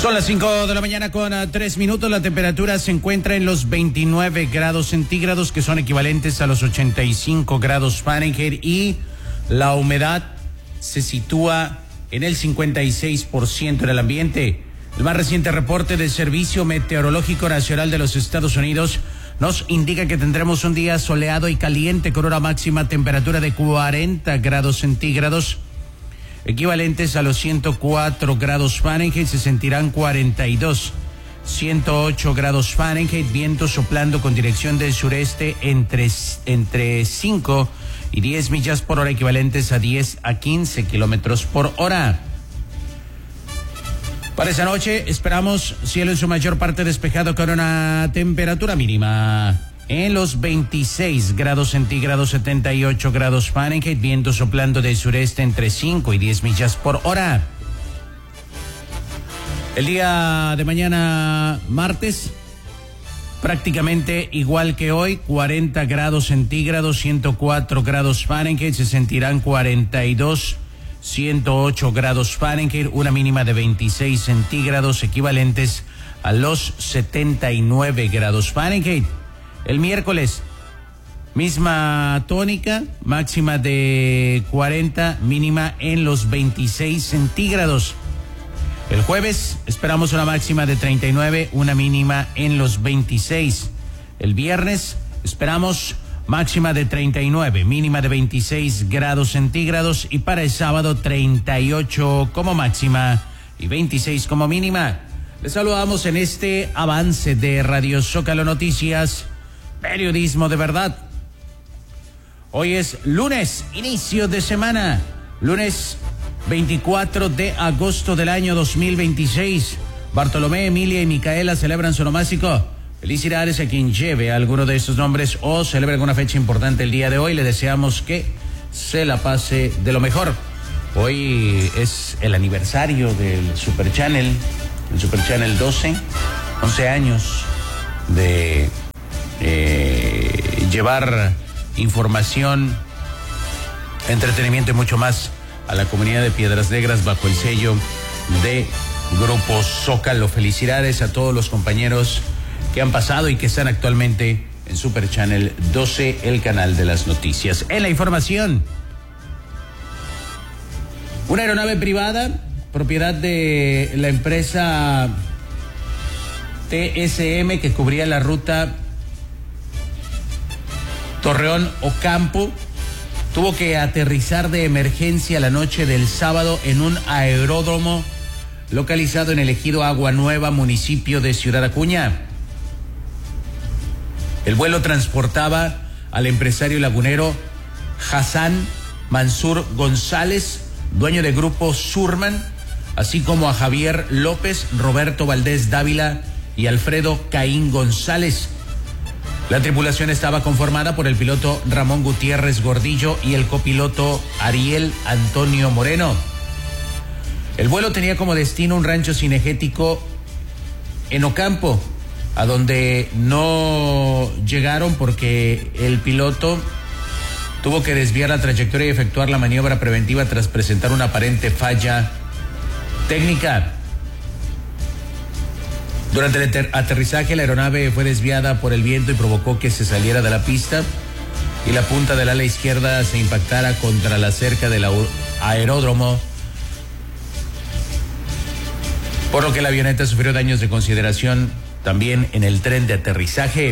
Son las 5 de la mañana con 3 minutos. La temperatura se encuentra en los 29 grados centígrados, que son equivalentes a los 85 grados Fahrenheit, y la humedad se sitúa en el 56% en el ambiente. El más reciente reporte del Servicio Meteorológico Nacional de los Estados Unidos nos indica que tendremos un día soleado y caliente con una máxima temperatura de 40 grados centígrados, equivalentes a los 104 grados Fahrenheit. Se sentirán 42, 108 grados Fahrenheit, viento soplando con dirección del sureste entre 5 y 10 millas por hora, equivalentes a 10 a 15 kilómetros por hora. Para esa noche esperamos cielo en su mayor parte despejado con una temperatura mínima en los 26 grados centígrados, 78 grados Fahrenheit, viento soplando del sureste entre 5 y 10 millas por hora. El día de mañana, martes, prácticamente igual que hoy, 40 grados centígrados, 104 grados Fahrenheit, se sentirán 42, 108 grados Fahrenheit, una mínima de 26 centígrados, equivalentes a los 79 grados Fahrenheit. El miércoles, misma tónica, máxima de 40, mínima en los 26 centígrados. El jueves esperamos una máxima de 39, una mínima en los 26. El viernes esperamos máxima de 39, mínima de 26 grados centígrados, y para el sábado 38 como máxima y 26 como mínima. Les saludamos en este avance de Radio Zócalo Noticias, periodismo de verdad. Hoy es lunes, inicio de semana, lunes 24 de agosto del año 2026. Bartolomé, Emilia y Micaela celebran su onomástico. Felicidades a quien lleve alguno de estos nombres o celebre alguna fecha importante el día de hoy. Le deseamos que se la pase de lo mejor. Hoy es el aniversario del Super Channel, el Super Channel 12, 11 años de llevar información, entretenimiento y mucho más a la comunidad de Piedras Negras bajo el sello de Grupo Zócalo. Felicidades a todos los compañeros que han pasado y que están actualmente en Super Channel 12, el canal de las noticias. En la información, una aeronave privada, propiedad de la empresa TSM, que cubría la ruta Torreón-Ocampo, tuvo que aterrizar de emergencia la noche del sábado en un aeródromo localizado en el ejido Agua Nueva, municipio de Ciudad Acuña. El vuelo transportaba al empresario lagunero Hassan Mansur González, dueño de Grupo Surman, así como a Javier López, Roberto Valdés Dávila y Alfredo Caín González. La tripulación estaba conformada por el piloto Ramón Gutiérrez Gordillo y el copiloto Ariel Antonio Moreno. El vuelo tenía como destino un rancho cinegético en Ocampo, a donde no llegaron porque el piloto tuvo que desviar la trayectoria y efectuar la maniobra preventiva tras presentar una aparente falla técnica. Durante el aterrizaje, la aeronave fue desviada por el viento y provocó que se saliera de la pista y la punta del ala izquierda se impactara contra la cerca del aeródromo, por lo que la avioneta sufrió daños de consideración también en el tren de aterrizaje.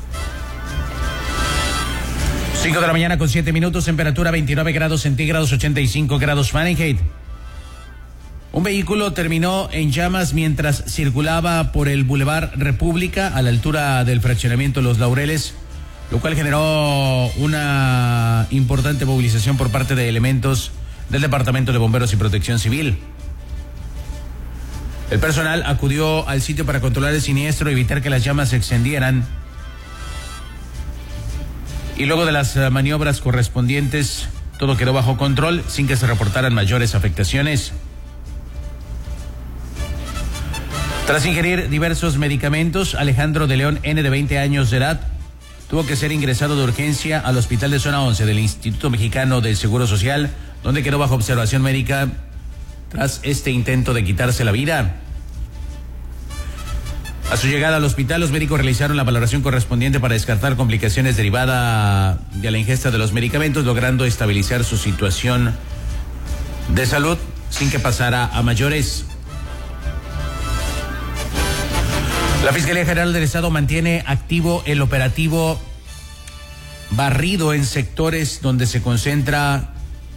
5 de la mañana con 7 minutos, temperatura 29 grados centígrados, 85 grados Fahrenheit. Un vehículo terminó en llamas mientras circulaba por el Boulevard República a la altura del fraccionamiento Los Laureles, lo cual generó una importante movilización por parte de elementos del Departamento de Bomberos y Protección Civil. El personal acudió al sitio para controlar el siniestro y evitar que las llamas se extendieran. Y luego de las maniobras correspondientes, todo quedó bajo control sin que se reportaran mayores afectaciones. Tras ingerir diversos medicamentos, Alejandro de León N., de 20 años de edad, tuvo que ser ingresado de urgencia al hospital de zona 11 del Instituto Mexicano del Seguro Social, donde quedó bajo observación médica tras este intento de quitarse la vida. A su llegada al hospital, los médicos realizaron la valoración correspondiente para descartar complicaciones derivadas de la ingesta de los medicamentos, logrando estabilizar su situación de salud sin que pasara a mayores. La Fiscalía General del Estado mantiene activo el operativo barrido en sectores donde se concentra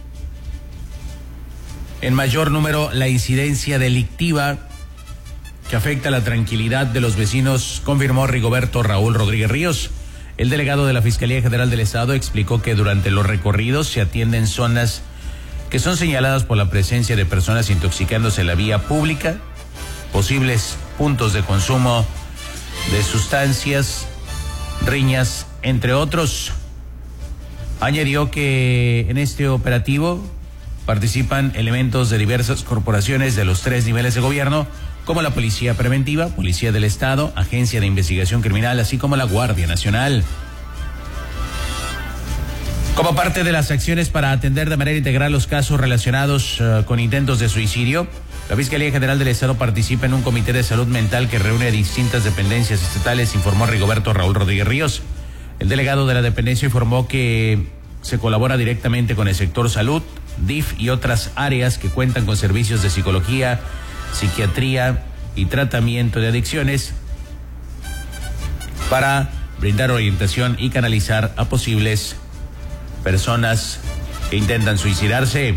en mayor número la incidencia delictiva que afecta la tranquilidad de los vecinos, confirmó Rigoberto Raúl Rodríguez Ríos. El delegado de la Fiscalía General del Estado explicó que durante los recorridos se atienden zonas que son señaladas por la presencia de personas intoxicándose en la vía pública, posibles puntos de consumo de sustancias, riñas, entre otros. Añadió que en este operativo participan elementos de diversas corporaciones de los 3 niveles de gobierno, como la Policía Preventiva, Policía del Estado, Agencia de Investigación Criminal, así como la Guardia Nacional. Como parte de las acciones para atender de manera integral los casos relacionados con intentos de suicidio, la Fiscalía General del Estado participa en un comité de salud mental que reúne a distintas dependencias estatales, informó Rigoberto Raúl Rodríguez Ríos. El delegado de la dependencia informó que se colabora directamente con el sector salud, DIF y otras áreas que cuentan con servicios de psicología, psiquiatría y tratamiento de adicciones para brindar orientación y canalizar a posibles personas que intentan suicidarse.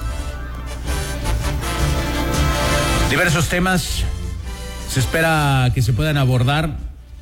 Diversos temas se espera que se puedan abordar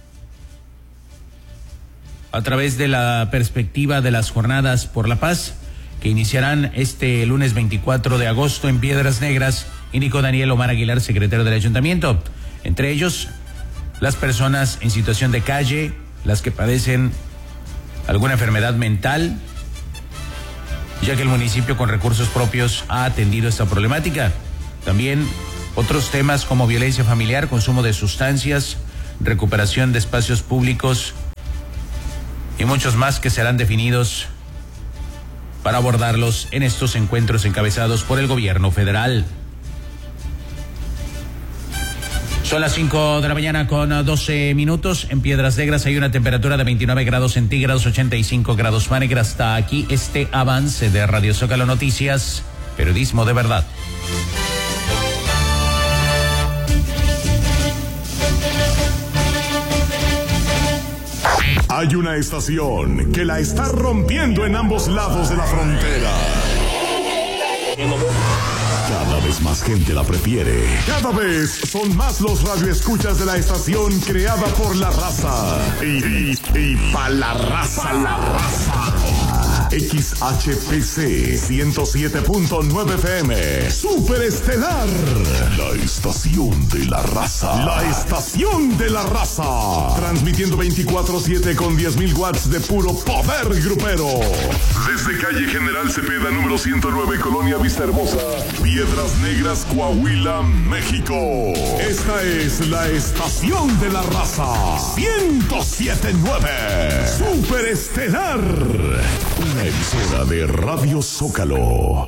a través de la perspectiva de las Jornadas por la Paz, que iniciarán este lunes 24 de agosto en Piedras Negras, indicó Daniel Omar Aguilar, secretario del ayuntamiento. Entre ellos, las personas en situación de calle, las que padecen alguna enfermedad mental, ya que el municipio con recursos propios ha atendido esta problemática. También otros temas como violencia familiar, consumo de sustancias, recuperación de espacios públicos y muchos más que serán definidos para abordarlos en estos encuentros encabezados por el gobierno federal. Son las 5 de la mañana con 12 minutos. En Piedras Negras hay una temperatura de 29 grados centígrados, 85 grados Fahrenheit. Hasta aquí este avance de Radio Zócalo Noticias, periodismo de verdad. Hay una estación que la está rompiendo en ambos lados de la frontera. Cada vez más gente la prefiere. Cada vez son más los radioescuchas de la estación creada por la raza. Y pa' la raza. XHPC 107.9 FM. Superestelar. La estación de la raza. La estación de la raza. Transmitiendo 24/7 con 10,000 watts de puro poder grupero. Desde calle General Cepeda, número 109, Colonia Vista Hermosa, Piedras Negras, Coahuila, México. Esta es la estación de la raza. 107.9. Superestelar. Una emisora de Radio Zócalo.